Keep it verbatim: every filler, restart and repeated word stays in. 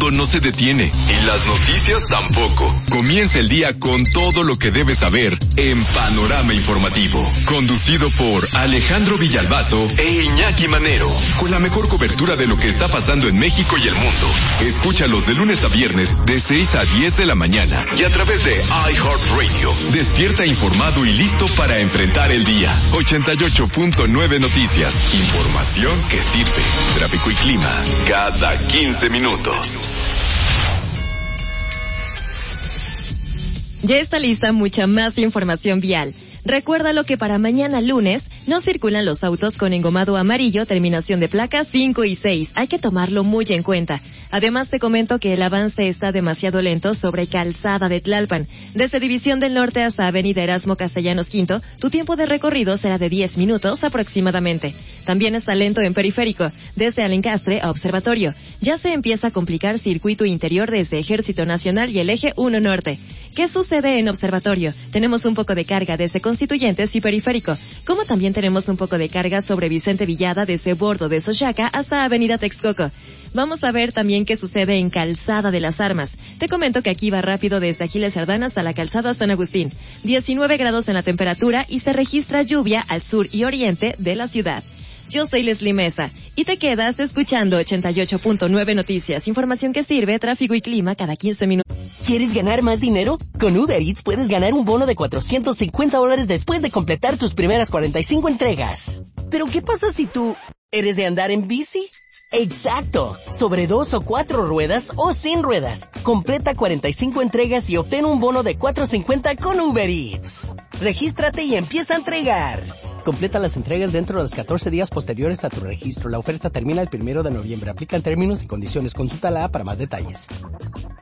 mundo no se detiene y las noticias tampoco. Comienza el día con todo lo que debes saber en Panorama Informativo. Conducido por Alejandro Villalbazo e Iñaki Manero. Con la mejor cobertura de lo que está pasando en México y el mundo. Escúchalos de lunes a viernes de seis a diez de la mañana y a través de iHeartRadio. Despierta informado y listo para enfrentar el día. ochenta y ocho punto nueve Noticias. Información que sirve. Tráfico y clima cada quince minutos. Ya está lista mucha más información vial. Recuerda lo que para mañana lunes no circulan los autos con engomado amarillo, terminación de placas cinco y seis. Hay que tomarlo muy en cuenta. Además te comento que el avance está demasiado lento sobre Calzada de Tlalpan. Desde División del Norte hasta Avenida Erasmo Castellanos Quinto, tu tiempo de recorrido será de diez minutos aproximadamente. También está lento en Periférico, desde Alencastre a Observatorio. Ya se empieza a complicar circuito interior desde Ejército Nacional y el Eje uno Norte. ¿Qué sucede en Observatorio? Tenemos un poco de carga desde Constituyentes y Periférico, como también tenemos un poco de carga sobre Vicente Villada desde Bordo de Xochaca hasta Avenida Texcoco. Vamos a ver también qué sucede en Calzada de las Armas. Te comento que aquí va rápido desde Aquiles Cerdán hasta la Calzada San Agustín. diecinueve grados en la temperatura y se registra lluvia al sur y oriente de la ciudad. Yo soy Leslie Mesa y te quedas escuchando ochenta y ocho punto nueve Noticias, información que sirve, tráfico y clima cada quince minutos. ¿Quieres ganar más dinero? Con Uber Eats puedes ganar un bono de cuatrocientos cincuenta dólares después de completar tus primeras cuarenta y cinco entregas. ¿Pero qué pasa si tú eres de andar en bici? Exacto, sobre dos o cuatro ruedas o sin ruedas. Completa cuarenta y cinco entregas y obtén un bono de cuatrocientos cincuenta con Uber Eats. Regístrate y empieza a entregar. Completa las entregas dentro de los catorce días posteriores a tu registro. La oferta termina el primero de noviembre. Aplican términos y condiciones. Consulta la app para más detalles.